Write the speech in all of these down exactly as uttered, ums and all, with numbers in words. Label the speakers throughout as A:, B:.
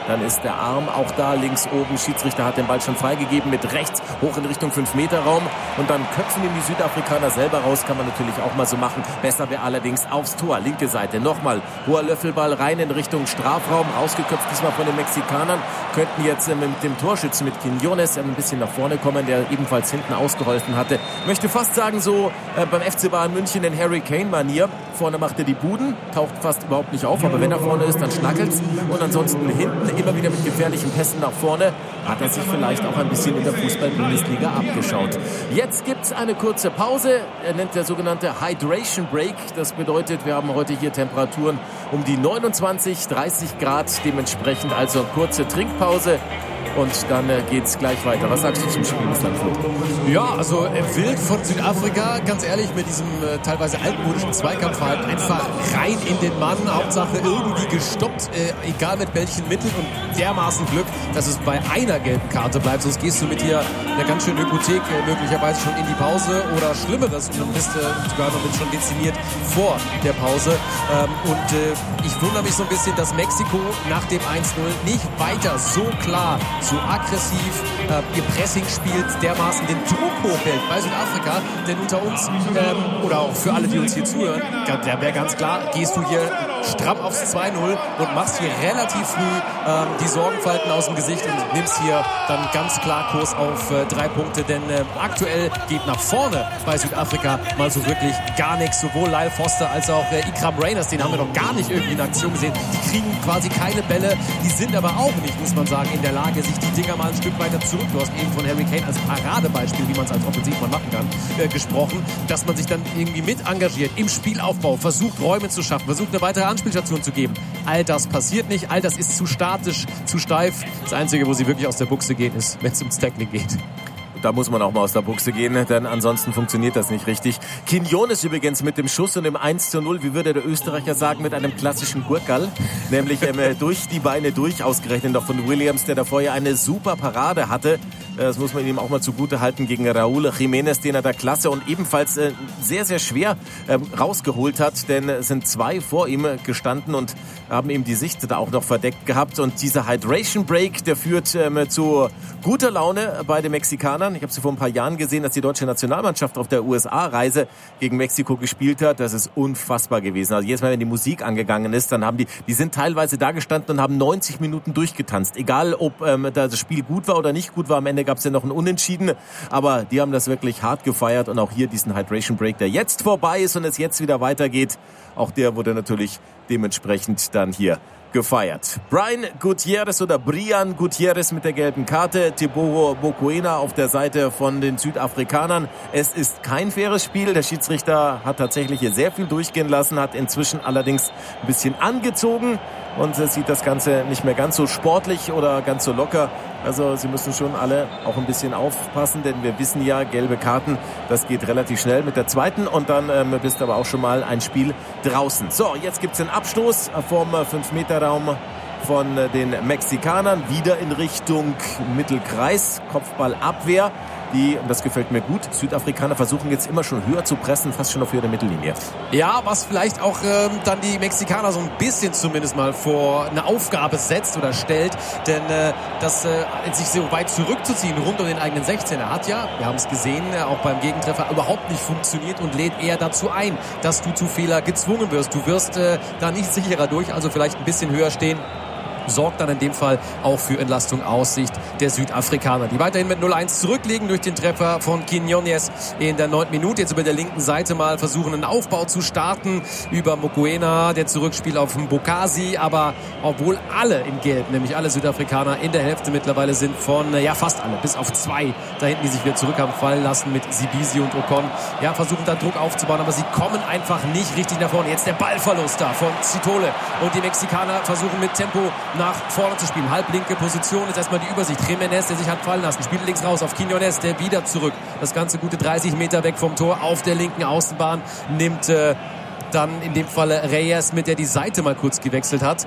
A: Dann ist der Arm auch da, links oben. Schiedsrichter hat den Ball schon freigegeben mit rechts hoch in Richtung fünf Meter Raum. Und dann köpfen ihm die Südafrikaner selber raus. Kann man natürlich auch mal so machen. Besser wäre allerdings aufs Tor. Linke Seite nochmal. Hoher Löffelball rein in Richtung Strafraum. Rausgeköpft diesmal von den Mexikanern. Könnten jetzt mit dem Torschützen mit Quiñones ein bisschen nach vorne kommen, der ebenfalls hinten ausgeholfen hatte. Ich möchte fast sagen, so äh, beim F C Bayern München in Harry Kane-Manier. Vorne macht er die Buden, taucht fast überhaupt nicht auf. Aber wenn er vorne ist, dann schnackelt's. Und ansonsten hinten immer wieder mit gefährlichen Pässen nach vorne. Hat er sich vielleicht auch ein bisschen in der Fußball-Bundesliga abgeschaut. Jetzt gibt's eine kurze Pause. Er nennt der sogenannte Hydration Break. Das bedeutet, wir haben heute hier Temperaturen um die neunundzwanzig, dreißig Grad. Dementsprechend also kurze Trinkpause. Und dann äh, geht's gleich weiter. Was sagst du zum Spiel bislang, Flo?
B: Ja, also äh, wild von Südafrika, ganz ehrlich, mit diesem äh, teilweise altmodischen Zweikampfverhalten. Einfach rein in den Mann, Hauptsache irgendwie gestoppt, äh, egal mit welchen Mitteln und dermaßen Glück, dass es bei einer gelben Karte bleibt. Sonst gehst du mit hier eine ganz schöne Hypothek äh, möglicherweise schon in die Pause oder Schlimmeres und bist äh, sogar noch schon dezimiert vor der Pause. Ähm, und äh, ich wundere mich so ein bisschen, dass Mexiko nach dem eins null nicht weiter so klar, so aggressiv äh, ihr Pressing spielt, dermaßen den Druck hochhält bei Südafrika. Denn unter uns, ähm, oder auch für alle, die uns hier zuhören, der wäre ganz klar, gehst du hier stramm aufs zwei null und machst hier relativ früh ähm, die Sorgenfalten aus dem Gesicht und nimmst hier dann ganz klar Kurs auf äh, drei Punkte. Denn äh, aktuell geht nach vorne bei Südafrika mal so wirklich gar nichts. Sowohl Lyle Foster als auch äh, Ikram Reyners, den haben wir noch gar nicht irgendwie in Aktion gesehen. Die kriegen quasi keine Bälle. Die sind aber auch nicht, muss man sagen, in der Lage, sich die Dinger mal ein Stück weiter zurück. Du hast eben von Harry Kane als Paradebeispiel, wie man es als Offensivmann machen kann, äh, gesprochen, dass man sich dann irgendwie mit engagiert im Spielaufbau, versucht Räume zu schaffen, versucht eine weitere Anspielstation zu geben. All das passiert nicht, all das ist zu statisch, zu steif. Das Einzige, wo sie wirklich aus der Buchse gehen, ist, wenn es ums Tackling geht.
A: Da muss man auch mal aus der Buchse gehen, denn ansonsten funktioniert das nicht richtig. Quiñones übrigens mit dem Schuss und dem eins zu null, wie würde der Österreicher sagen, mit einem klassischen Gurkal, nämlich ähm, durch die Beine durch, ausgerechnet noch von Williams, der da vorher eine super Parade hatte. Das muss man ihm auch mal zugute halten gegen Raúl Jiménez, den er da klasse und ebenfalls äh, sehr, sehr schwer äh, rausgeholt hat, denn es sind zwei vor ihm gestanden und haben ihm die Sicht da auch noch verdeckt gehabt. Und dieser Hydration Break, der führt ähm, zu guter Laune bei den Mexikanern. Ich habe sie vor ein paar Jahren gesehen, dass die deutsche Nationalmannschaft auf der U S A-Reise gegen Mexiko gespielt hat. Das ist unfassbar gewesen. Also jedes Mal, wenn die Musik angegangen ist, dann haben die, die sind teilweise da gestanden und haben neunzig Minuten durchgetanzt. Egal, ob ähm, das Spiel gut war oder nicht gut war, am Ende gab es ja noch ein Unentschieden. Aber die haben das wirklich hart gefeiert und auch hier diesen Hydration Break, der jetzt vorbei ist und es jetzt wieder weitergeht. Auch der wurde natürlich dementsprechend dann hier gefeiert. Brian Gutierrez oder Brian Gutierrez mit der gelben Karte, Teboho Mokoena auf der Seite von den Südafrikanern. Es ist kein faires Spiel. Der Schiedsrichter hat tatsächlich hier sehr viel durchgehen lassen, hat inzwischen allerdings ein bisschen angezogen und sieht das Ganze nicht mehr ganz so sportlich oder ganz so locker. Also sie müssen schon alle auch ein bisschen aufpassen, denn wir wissen ja, gelbe Karten, das geht relativ schnell mit der zweiten und dann ähm, bist aber auch schon mal ein Spiel draußen. So, jetzt gibt's den Abstoß vom fünf Meter Raum von den Mexikanern, wieder in Richtung Mittelkreis, Kopfballabwehr. Die, und das gefällt mir gut, Südafrikaner versuchen jetzt immer schon höher zu pressen, fast schon auf höhere Mittellinie.
B: Ja, was vielleicht auch ähm, dann die Mexikaner so ein bisschen zumindest mal vor eine Aufgabe setzt oder stellt. Denn äh, das äh, sich so weit zurückzuziehen rund um den eigenen sechzehner hat ja, wir haben es gesehen, äh, auch beim Gegentreffer überhaupt nicht funktioniert und lädt eher dazu ein, dass du zu Fehler gezwungen wirst. Du wirst äh, da nicht sicherer durch, also vielleicht ein bisschen höher stehen. Sorgt dann in dem Fall auch für Entlastung aus Sicht der Südafrikaner, die weiterhin mit null eins zurückliegen durch den Treffer von Quiñones in der neunten Minute. Jetzt über der linken Seite mal versuchen, einen Aufbau zu starten über Mokoena, der zurückspielt auf Bokasi, aber obwohl alle in Gelb, nämlich alle Südafrikaner in der Hälfte mittlerweile sind von, ja fast alle, bis auf zwei da hinten, die sich wieder zurück haben fallen lassen mit Sibisi und Ocon, ja versuchen da Druck aufzubauen, aber sie kommen einfach nicht richtig nach vorne. Jetzt der Ballverlust da von Zitole und die Mexikaner versuchen mit Tempo nach vorne zu spielen. Halblinke Position, jetzt erstmal die Übersicht. Jiménez, der sich hat fallen lassen, spielt links raus auf Quiñones, der wieder zurück. Das Ganze gute dreißig Meter weg vom Tor auf der linken Außenbahn. Nimmt äh, dann in dem Falle Reyes mit, der die Seite mal kurz gewechselt hat.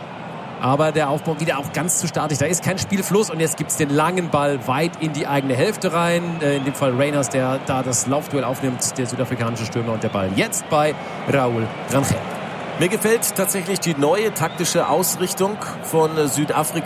B: Aber der Aufbau wieder auch ganz zu statisch. Da ist kein Spielfluss und jetzt gibt's den langen Ball weit in die eigene Hälfte rein. Äh, in dem Fall Reyners, der da das Laufduell aufnimmt, der südafrikanische Stürmer, und der Ball jetzt bei Raúl Rangel.
A: Mir gefällt tatsächlich die neue taktische Ausrichtung von Südafrika.